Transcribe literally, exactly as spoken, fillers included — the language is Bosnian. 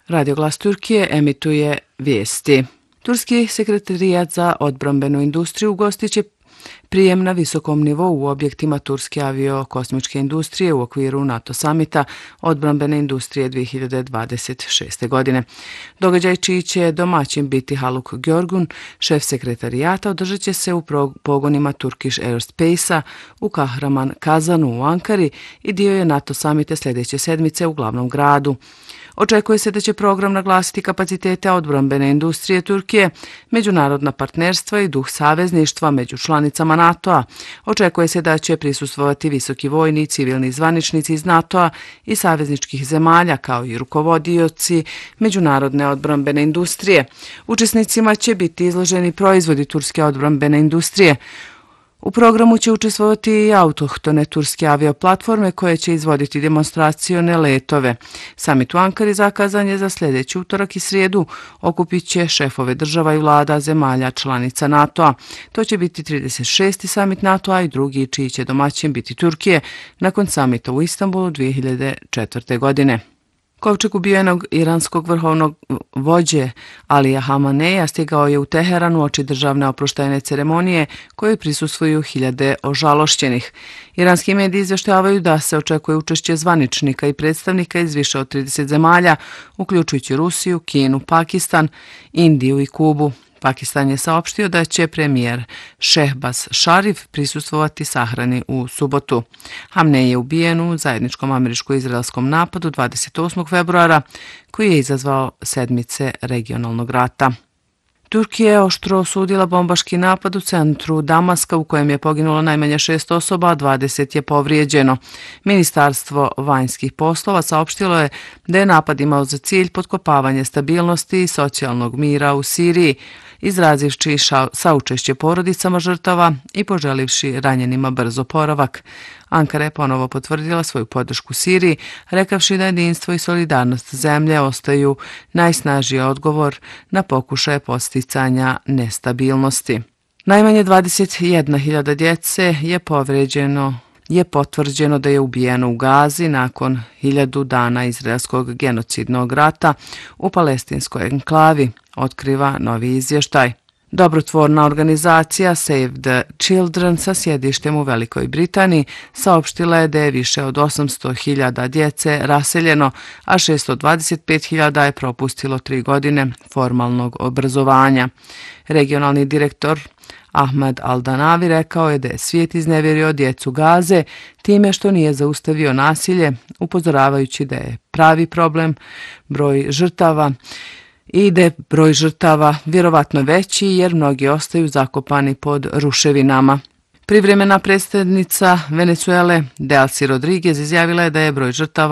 Radio Glas Turkije emituje vijesti. Turski sekretarijat za odbrambenu industriju ugostit će prijem na visokom nivou u objektima turske avio-kosmičke industrije u okviru NATO samita odbrambene industrije dvije hiljade dvadeset šeste. godine. Događaj čiji će domaćin biti Haluk Gjorgun, šef sekretarijata, održat će se u pogonima Turkish Aerospace-a u Kahraman Kazanu u Ankari i dio je NATO samita sljedeće sedmice u glavnom gradu. Očekuje se da će program naglasiti kapacitete odbrambene industrije Turkije, međunarodna partnerstva i duh savezništva među članicama NATO-a. Očekuje se da će prisustvovati visoki vojni i civilni zvaničnici iz NATO-a i savezničkih zemalja, kao i rukovodioci međunarodne odbrambene industrije. Učesnicima će biti izloženi proizvodi turske odbrambene industrije. U programu će učestvovati i autohtone turske avioplatforme koje će izvoditi demonstracione letove. Samit u Ankari zakazan je za sljedeći utorak i srijedu. Okupit će šefove država i vlada zemalja članica NATO-a. To će biti trideset šesti samit NATO-a i drugi čiji će domaćin biti Turkije nakon samita u Istanbulu dvije hiljade četvrte. godine. Kovčeg ubijenog iranskog vrhovnog vođe Alija Hameneja stigao je u Teheran uoči državne oproštajne ceremonije kojoj prisustvuju hiljade ožalošćenih. Iranski mediji izvještavaju da se očekuje učešće zvaničnika i predstavnika iz više od trideset zemalja, uključujući Rusiju, Kinu, Pakistan, Indiju i Kubu. Pakistan je saopštio da će premijer Šehbaz Šarif prisustvovati sahrani u subotu. Hamenej je ubijen u zajedničkom američko-izraelskom napadu dvadeset osmog februara koji je izazvao sedmice regionalnog rata. Turkija je oštro osudila bombaški napad u centru Damaska u kojem je poginulo najmanje šest osoba, a dvadeset je povrijeđeno. Ministarstvo vanjskih poslova saopštilo je da je napad imao za cilj potkopavanje stabilnosti i socijalnog mira u Siriji, izrazivši saučešće porodicama žrtava i poželivši ranjenima brz oporavak. Ankara je ponovo potvrdila svoju podršku Siriji, rekavši da jedinstvo i solidarnost zemlje ostaju najsnažniji odgovor na pokušaje posticanja nestabilnosti. Najmanje dvadeset jedna hiljada djece je povrijeđeno je potvrđeno da je ubijeno u Gazi nakon hiljadu dana izraelskog genocidnog rata u palestinskoj enklavi, otkriva novi izvještaj. Dobrotvorna organizacija Save the Children sa sjedištem u Velikoj Britaniji saopštila je da je više od osamsto hiljada djece raseljeno, a šesto dvadeset pet hiljada je propustilo tri godine formalnog obrazovanja. Regionalni direktor Ahmed Al-Danavi rekao je da je svijet iznevjerio djecu Gaze time što nije zaustavio nasilje, upozoravajući da je pravi problem broj žrtava i da je broj žrtava vjerovatno veći jer mnogi ostaju zakopani pod ruševinama. Privremena predsjednica Venezuele Delcy Rodriguez izjavila je da je broj žrtava